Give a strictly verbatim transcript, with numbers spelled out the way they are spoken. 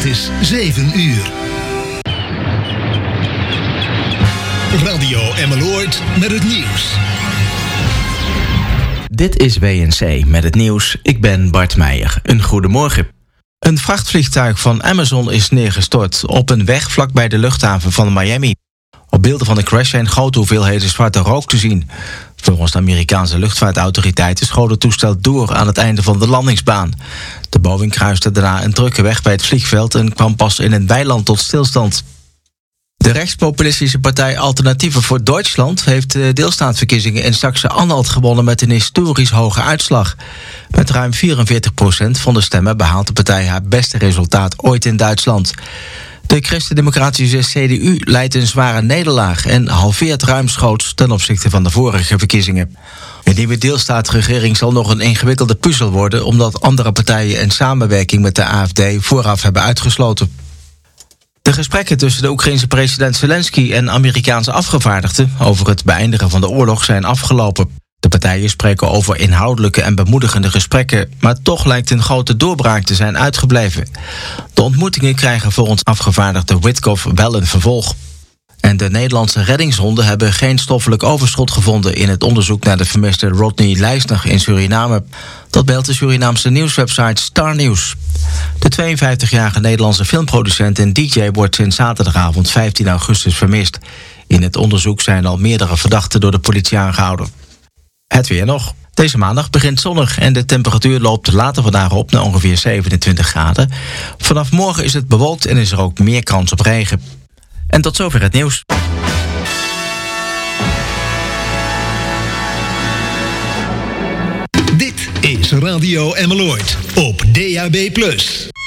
is zeven uur. Radio Emmeloord met het nieuws. Dit is W N C met het nieuws. Ik ben Bart Meijer. Een goedemorgen. Een vrachtvliegtuig van Amazon is neergestort op een weg vlakbij de luchthaven van Miami. Op beelden van de crash zijn grote hoeveelheden zwarte rook te zien. Volgens de Amerikaanse luchtvaartautoriteiten schoot het toestel door aan het einde van de landingsbaan. De Boeing kruiste daarna een drukke weg bij het vliegveld en kwam pas in een weiland tot stilstand. De rechtspopulistische partij Alternatieven voor Duitsland heeft de deelstaatverkiezingen in Sachsen-Anhalt gewonnen met een historisch hoge uitslag. Met ruim vierenveertig procent van de stemmen behaalt de partij haar beste resultaat ooit in Duitsland. De christendemocratische C D U leidt een zware nederlaag en halveert ruimschoots ten opzichte van de vorige verkiezingen. Een nieuwe deelstaatregering zal nog een ingewikkelde puzzel worden, omdat andere partijen een samenwerking met de A F D vooraf hebben uitgesloten. De gesprekken tussen de Oekraïense president Zelensky en Amerikaanse afgevaardigden over het beëindigen van de oorlog zijn afgelopen. De partijen spreken over inhoudelijke en bemoedigende gesprekken, maar toch lijkt een grote doorbraak te zijn uitgebleven. De ontmoetingen krijgen volgens afgevaardigde Witkoff wel een vervolg. En de Nederlandse reddingshonden hebben geen stoffelijk overschot gevonden in het onderzoek naar de vermiste Rodney Leisner in Suriname. Dat meldt de Surinaamse nieuwswebsite Star News. De tweeënvijftigjarige Nederlandse filmproducent en D J wordt sinds zaterdagavond vijftien augustus vermist. In het onderzoek zijn al meerdere verdachten door de politie aangehouden. Het weer nog. Deze maandag begint zonnig en de temperatuur loopt later vandaag op naar ongeveer zevenentwintig graden. Vanaf morgen is het bewolkt en is er ook meer kans op regen. En tot zover het nieuws. Dit is Radio Emmeloord op D A B plus.